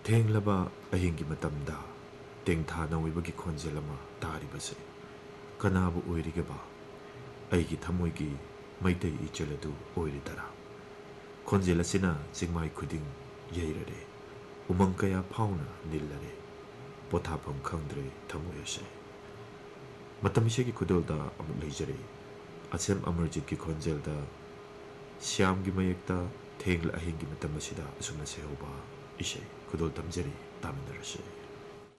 ꯊꯦꯡꯂꯕ ꯑꯍꯤꯡꯒꯤ ꯃꯇꯝꯗ ꯇꯦꯡꯊꯥ ꯅꯧꯏꯕꯒꯤ ꯈꯣꯟꯖꯦꯜ ꯑꯃ ꯇꯥꯔꯤꯕꯁꯦ ꯀꯅꯥꯕꯨ ꯑꯣꯏꯔꯤꯒꯦꯕ? ꯑꯩꯒꯤ ꯊꯃꯣꯏꯒꯤ ꯃꯩꯇꯩ ꯏꯆꯜ ꯑꯗꯨ ꯑꯣꯏꯔꯤꯗꯔꯥ? ꯈꯣꯟꯖꯦꯜ ꯑꯁꯤꯅ ꯆꯤꯡꯃꯥꯏ ꯈꯨꯗꯤꯡ ꯌꯩꯔꯔꯦ, ꯎꯃꯪ ꯀꯌꯥ ꯐꯥꯎꯅ ꯅꯤꯜꯂꯔꯦ, ꯄꯣꯊꯥꯐꯝ ꯈꯪꯗ꯭ꯔꯦ ꯊꯃꯣꯏ ꯑꯁꯦ꯫ ꯃꯇꯝ ꯏꯁꯩꯒꯤ ꯈꯨꯗꯣꯜꯗ ꯑꯃꯨꯛ ꯂꯩꯖꯔꯦ, ꯑꯁꯦꯝ ꯑꯃꯔꯖꯤꯠꯀꯤ ꯈꯣꯟꯖꯦꯜꯗ ꯁ꯭ꯌꯥꯝꯒꯤ ꯃꯌꯦꯛꯇ ꯊꯦꯡꯂ ꯑꯍꯤꯡꯒꯤ ꯃꯇꯝ ꯑꯁꯤꯗ ꯑꯁꯨꯝꯅ ꯁꯩꯍꯧꯕ ꯏꯁꯩ ꯈꯨꯗꯣꯜ ꯇꯝꯖꯔꯤ, ꯇꯥꯃꯤꯟꯅꯔꯁꯦ꯫